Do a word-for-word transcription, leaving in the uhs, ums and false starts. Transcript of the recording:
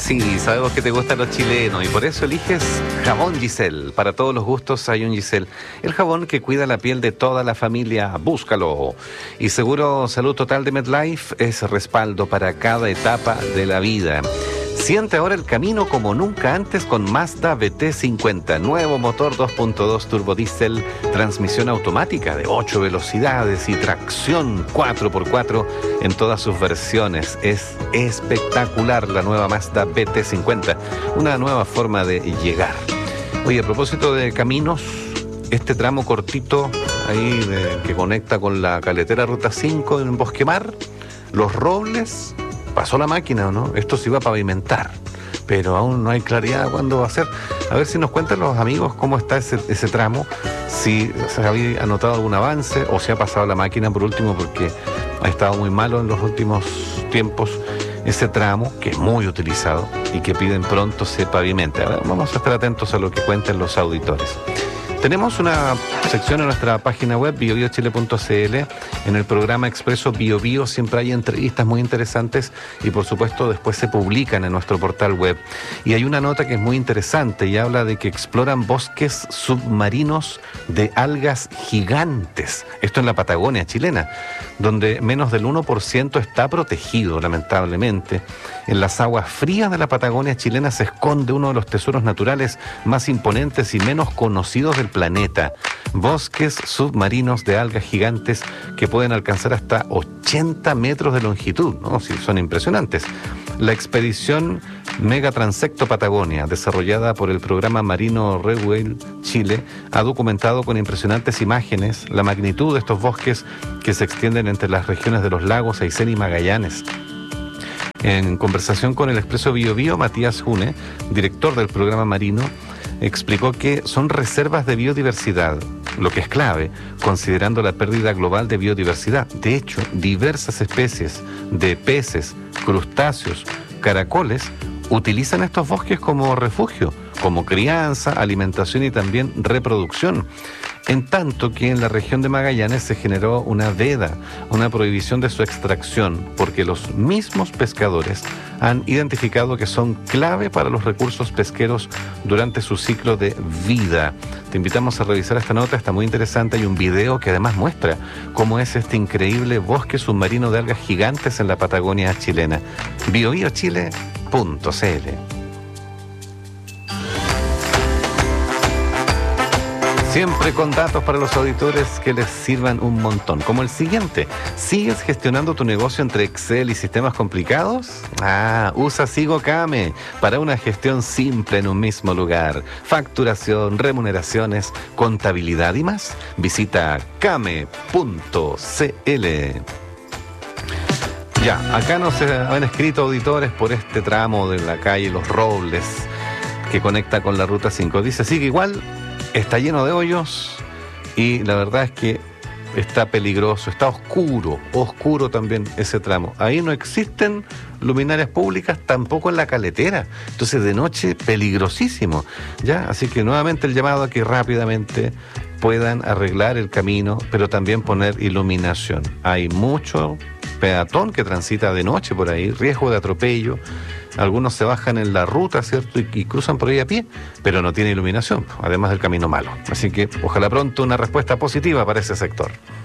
Sí, sabemos que te gustan los chilenos y por eso eliges jabón Giselle. Para todos los gustos hay un Giselle. El jabón que cuida la piel de toda la familia, búscalo. Y Seguro Salud Total de MetLife es respaldo para cada etapa de la vida. Siente ahora el camino como nunca antes con Mazda B T cincuenta, nuevo motor dos punto dos turbodiesel, transmisión automática de ocho velocidades y tracción cuatro por cuatro en todas sus versiones. Es espectacular la nueva Mazda B T cincuenta, una nueva forma de llegar. Oye, a propósito de caminos, este tramo cortito ahí de, que conecta con la carretera Ruta cinco en Bosquemar, Los Robles. Pasó la máquina, ¿o no? Esto se iba a pavimentar, pero aún no hay claridad cuándo va a ser. A ver si nos cuentan los amigos cómo está ese, ese tramo, si se había anotado algún avance o si ha pasado la máquina por último, porque ha estado muy malo en los últimos tiempos ese tramo, que es muy utilizado y que piden pronto se pavimente. A ver, vamos a estar atentos a lo que cuenten los auditores. Tenemos una sección en nuestra página web, bio bio chile punto c l. En el programa Expreso Bio Bio siempre hay entrevistas muy interesantes y por supuesto después se publican en nuestro portal web. Y hay una nota que es muy interesante y habla de que exploran bosques submarinos de algas gigantes. Esto en la Patagonia chilena, donde menos del uno por ciento está protegido, lamentablemente. En las aguas frías de la Patagonia chilena se esconde uno de los tesoros naturales más imponentes y menos conocidos del planeta. Bosques submarinos de algas gigantes que pueden alcanzar hasta ochenta metros de longitud, ¿no? Sí, son impresionantes. La expedición Mega Transecto Patagonia, desarrollada por el programa Marino Redwhale Chile, ha documentado con impresionantes imágenes la magnitud de estos bosques que se extienden entre las regiones de los lagos Aysén y Magallanes. En conversación con el Expreso Bio Bio, Matías June, director del programa Marino, explicó que son reservas de biodiversidad, lo que es clave, considerando la pérdida global de biodiversidad. De hecho, diversas especies de peces, crustáceos, caracoles, utilizan estos bosques como refugio, como crianza, alimentación y también reproducción. En tanto que en la región de Magallanes se generó una veda, una prohibición de su extracción, porque los mismos pescadores han identificado que son clave para los recursos pesqueros durante su ciclo de vida. Te invitamos a revisar esta nota, está muy interesante. Hay un video que además muestra cómo es este increíble bosque submarino de algas gigantes en la Patagonia chilena. bio bio chile punto c l. Siempre con datos para los auditores que les sirvan un montón, como el siguiente. ¿Sigues gestionando tu negocio entre Excel y sistemas complicados? Ah, usa SigoCame para una gestión simple en un mismo lugar. Facturación, remuneraciones, contabilidad y más. Visita came punto c l. Ya, acá nos han escrito auditores por este tramo de la calle Los Robles que conecta con la Ruta cinco. Dice, sigue igual. Está lleno de hoyos y la verdad es que está peligroso, está oscuro, oscuro también ese tramo. Ahí no existen luminarias públicas, tampoco en la caletera. Entonces de noche peligrosísimo, ¿ya? Así que nuevamente el llamado a que rápidamente puedan arreglar el camino, pero también poner iluminación. Hay mucho peatón que transita de noche por ahí, riesgo de atropello. Algunos se bajan en la ruta, ¿cierto? Y, y cruzan por ahí a pie, pero no tiene iluminación, además del camino malo. Así que ojalá pronto una respuesta positiva para ese sector.